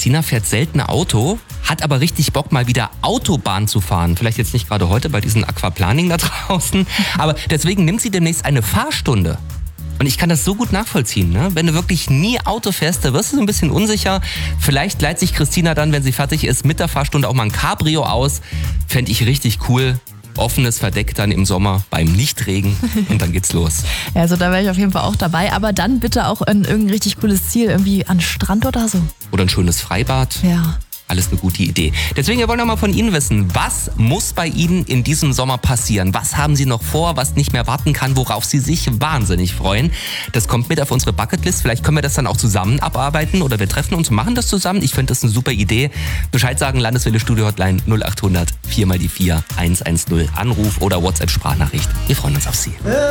Christina fährt selten Auto, hat aber richtig Bock, mal wieder Autobahn zu fahren. Vielleicht jetzt nicht gerade heute bei diesem Aquaplaning da draußen, aber deswegen nimmt sie demnächst eine Fahrstunde. Und ich kann das so gut nachvollziehen, ne? Wenn du wirklich nie Auto fährst, da wirst du so ein bisschen unsicher. Vielleicht leiht sich Christina dann, wenn sie fertig ist, mit der Fahrstunde auch mal ein Cabrio aus. Fände ich richtig cool. Offenes Verdeck dann im Sommer beim Nichtregen und dann geht's los. Ja, also da wäre ich auf jeden Fall auch dabei, aber dann bitte auch in irgendein richtig cooles Ziel, irgendwie an Strand oder so. Oder ein schönes Freibad. Ja. Alles eine gute Idee. Deswegen, wir wollen noch mal von Ihnen wissen, was muss bei Ihnen in diesem Sommer passieren? Was haben Sie noch vor, was nicht mehr warten kann, worauf Sie sich wahnsinnig freuen? Das kommt mit auf unsere Bucketlist. Vielleicht können wir das dann auch zusammen abarbeiten oder wir treffen uns und machen das zusammen. Ich finde das eine super Idee. Bescheid sagen, Landeswelle Studio Hotline 0800 4x4 110. Anruf oder WhatsApp-Sprachnachricht. Wir freuen uns auf Sie.